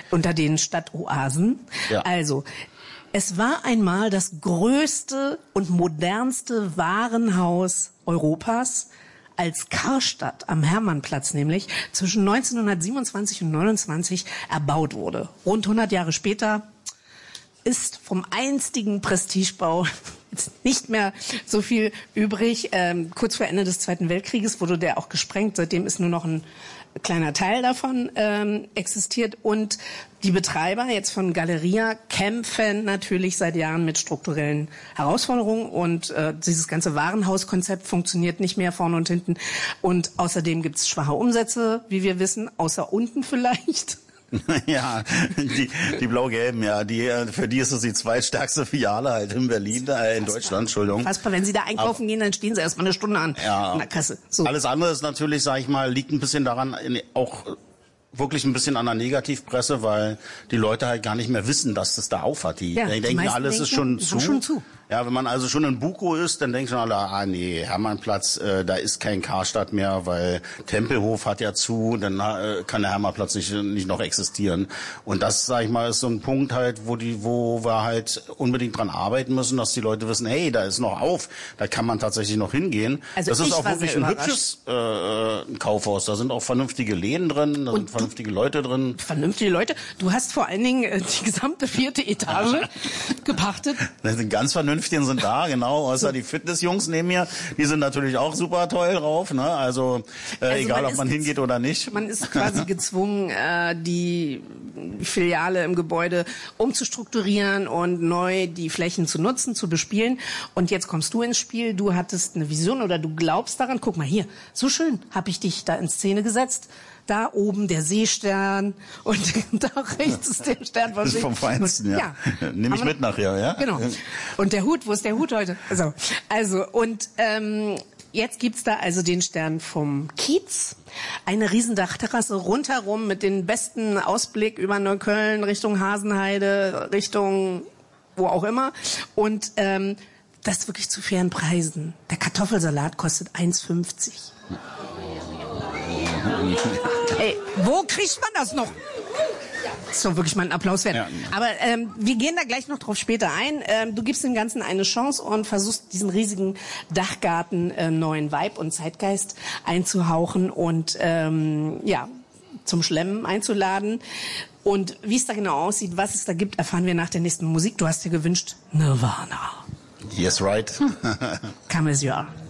unter den Stadtoasen. Ja. Also, es war einmal das größte und modernste Warenhaus Europas, als Karstadt am Hermannplatz nämlich zwischen 1927 und 1929 erbaut wurde. Rund 100 Jahre später ist vom einstigen Prestigebau jetzt nicht mehr so viel übrig. Kurz vor Ende des Zweiten Weltkrieges wurde der auch gesprengt. Seitdem ist nur noch ein kleiner Teil davon existiert. Und die Betreiber jetzt von Galeria kämpfen natürlich seit Jahren mit strukturellen Herausforderungen. Und dieses ganze Warenhauskonzept funktioniert nicht mehr vorne und hinten. Und außerdem gibt's schwache Umsätze, wie wir wissen, außer unten vielleicht. Ja, die blau-gelben, ja, für die ist es die zweitstärkste Filiale halt in Berlin, in Deutschland, Entschuldigung. Fassbar, wenn Sie da einkaufen gehen, dann stehen Sie erstmal eine Stunde an der Kasse. So. Alles andere ist natürlich, sag ich mal, liegt ein bisschen daran, auch wirklich ein bisschen an der Negativpresse, weil die Leute halt gar nicht mehr wissen, dass das da aufhat. Die denken, alles ist schon zu. Ja, wenn man also schon in Buko ist, dann denken schon alle, nee, Hermannplatz, da ist kein Karstadt mehr, weil Tempelhof hat ja zu, dann kann der Hermannplatz nicht noch existieren. Und das, sag ich mal, ist so ein Punkt halt, wo wir halt unbedingt dran arbeiten müssen, dass die Leute wissen, hey, da ist noch auf, da kann man tatsächlich noch hingehen. Also das ist auch wirklich ein hübsches Kaufhaus, da sind auch vernünftige Läden drin, da sind vernünftige Leute drin. Vernünftige Leute? Du hast vor allen Dingen die gesamte 4. Etage gepachtet. Das sind ganz vernünftigen sind da, genau, außer die Fitnessjungs neben mir, die sind natürlich auch super toll drauf, ne? Also egal, ob man hingeht oder nicht. Man ist quasi gezwungen, die Filiale im Gebäude umzustrukturieren und neu die Flächen zu nutzen, zu bespielen. Und jetzt kommst du ins Spiel, du hattest eine Vision oder du glaubst daran, guck mal hier, so schön habe ich dich da in Szene gesetzt. Da oben der Seestern und da rechts ist der Stern. Das ist vom Feinsten, ja. Nehme ich mit nachher, ja. Genau. Und der Hut, wo ist der Hut heute? Also und jetzt gibt's da also den Stern vom Kiez. Eine Riesendachterrasse rundherum mit dem besten Ausblick über Neukölln, Richtung Hasenheide, Richtung wo auch immer. Und das wirklich zu fairen Preisen. Der Kartoffelsalat kostet 1,50. Ey, wo kriegt man das noch? Das ist doch wirklich mal ein Applaus wert. Ja. Aber wir gehen da gleich noch drauf später ein. Du gibst dem Ganzen eine Chance und versuchst diesen riesigen Dachgarten neuen Vibe und Zeitgeist einzuhauchen und zum Schlemmen einzuladen. Und wie es da genau aussieht, was es da gibt, erfahren wir nach der nächsten Musik. Du hast dir gewünscht Nirvana. Yes, right. Come as you are.